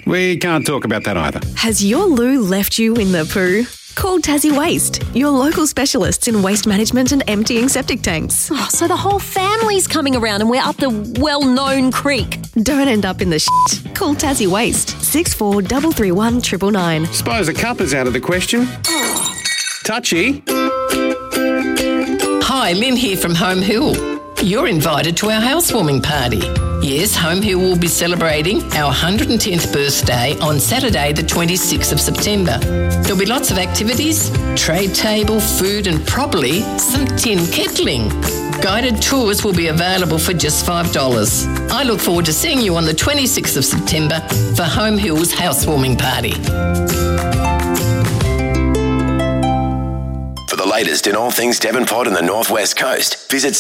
We can't talk about that either. Has your loo left you in the poo? Call Tassie Waste, your local specialists in waste management and emptying septic tanks. Oh, so the whole family's coming around and we're up the well-known creek. Don't end up in the shit. Call Tassie Waste, 643331 999. Suppose a cup is out of the question. Touchy. Hi, Lynn here from Home Hill. You're invited to our housewarming party. Yes, Home Hill will be celebrating our 110th birthday on Saturday the 26th of September. There'll be lots of activities, trade table, food and probably some tin kettling. Guided tours will be available for just $5. I look forward to seeing you on the 26th of September for Home Hill's housewarming party. For the latest in all things Devonport and the North West Coast, visit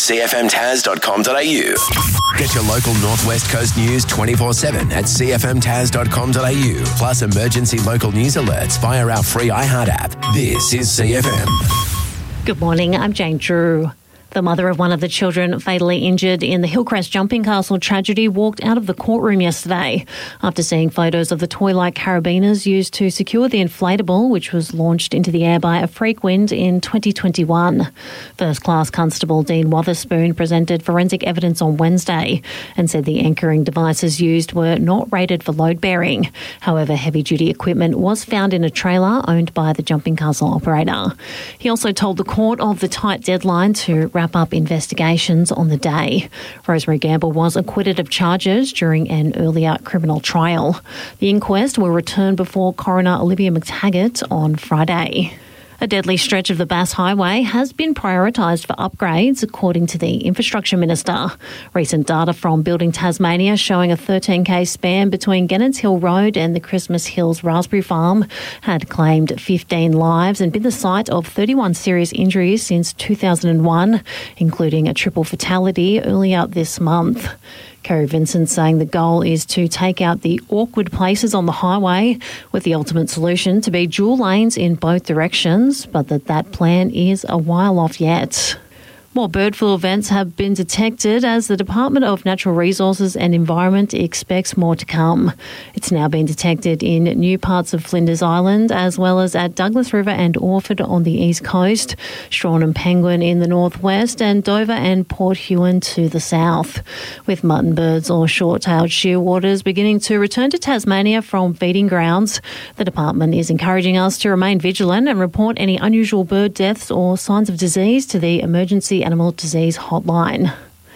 cfmtaz.com.au. Get your local North West Coast news 24/7 at cfmtaz.com.au. Plus emergency local news alerts via our free iHeart app. This is CFM. Good morning, I'm Jane Drew. The mother of one of the children fatally injured in the Hillcrest Jumping Castle tragedy walked out of the courtroom yesterday after seeing photos of the toy-like carabiners used to secure the inflatable, which was launched into the air by a freak wind in 2021. First Class Constable Dean Wotherspoon presented forensic evidence on Wednesday and said the anchoring devices used were not rated for load bearing. However, heavy-duty equipment was found in a trailer owned by the Jumping Castle operator. He also told the court of the tight deadline to wrap up investigations on the day. Rosemary Gamble was acquitted of charges during an earlier criminal trial. The inquest will return before Coroner Olivia McTaggart on Friday. A deadly stretch of the Bass Highway has been prioritised for upgrades, according to the Infrastructure Minister. Recent data from Building Tasmania showing a 13k span between Gennets Hill Road and the Christmas Hills Raspberry Farm had claimed 15 lives and been the site of 31 serious injuries since 2001, including a triple fatality earlier this month. Kerry Vincent saying the goal is to take out the awkward places on the highway, with the ultimate solution to be dual lanes in both directions, but that plan is a while off yet. More bird flu events have been detected as the Department of Natural Resources and Environment expects more to come. It's now been detected in new parts of Flinders Island, as well as at Douglas River and Orford on the east coast, Strahan and Penguin in the northwest, and Dover and Port Huon to the south. With mutton birds or short-tailed shearwaters beginning to return to Tasmania from feeding grounds, the department is encouraging us to remain vigilant and report any unusual bird deaths or signs of disease to the Emergency Animal Disease Hotline.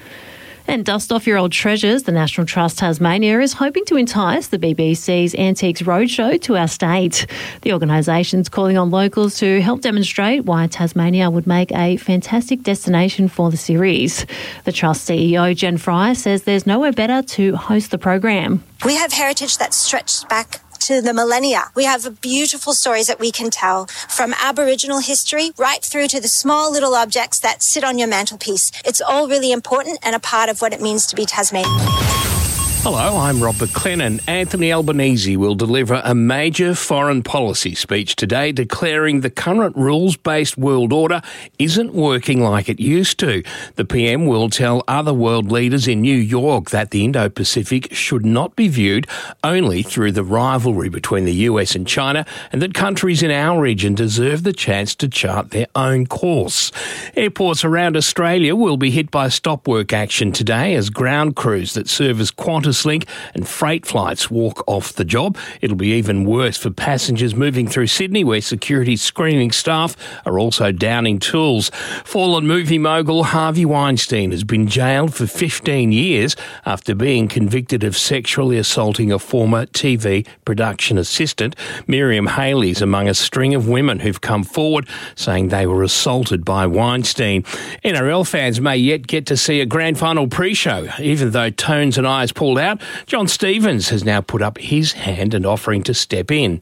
And dust off your old treasures, the National Trust Tasmania is hoping to entice the BBC's Antiques Roadshow to our state. The organisation's calling on locals to help demonstrate why Tasmania would make a fantastic destination for the series. The Trust CEO, Jen Fry, says there's nowhere better to host the program. We have heritage that stretched back to the millennia. We have beautiful stories that we can tell, from Aboriginal history right through to the small little objects that sit on your mantelpiece. It's all really important and a part of what it means to be Tasmanian. Hello, I'm Rob McLennan. Anthony Albanese will deliver a major foreign policy speech today declaring the current rules-based world order isn't working like it used to. The PM will tell other world leaders in New York that the Indo-Pacific should not be viewed only through the rivalry between the US and China, and that countries in our region deserve the chance to chart their own course. Airports around Australia will be hit by stop work action today as ground crews that serve as Qantas Link and freight flights walk off the job. It'll be even worse for passengers moving through Sydney, where security screening staff are also downing tools. Fallen movie mogul Harvey Weinstein has been jailed for 15 years after being convicted of sexually assaulting a former TV production assistant. Miriam Haley is among a string of women who've come forward saying they were assaulted by Weinstein. NRL fans may yet get to see a grand final pre-show, even though Tones and Eyes pulled out. John Stevens has now put up his hand and offering to step in.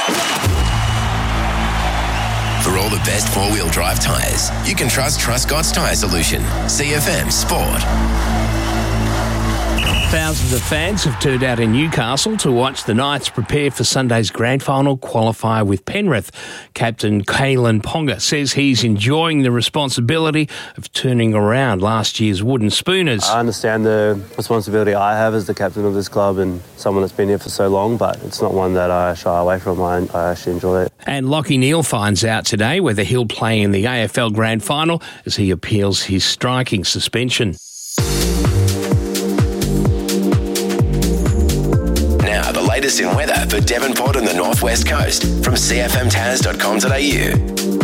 For all the best four-wheel drive tyres, you can trust Truscott's Tyre Solution. CFM Sport. Thousands of fans have turned out in Newcastle to watch the Knights prepare for Sunday's grand final qualifier with Penrith. Captain Kalen Ponga says he's enjoying the responsibility of turning around last year's wooden spooners. I understand the responsibility I have as the captain of this club and someone that's been here for so long, but it's not one that I shy away from. I actually enjoy it. And Lockie Neal finds out today whether he'll play in the AFL grand final as he appeals his striking suspension. Now, the latest in weather for Devonport and the North West Coast from cfmtaz.com.au.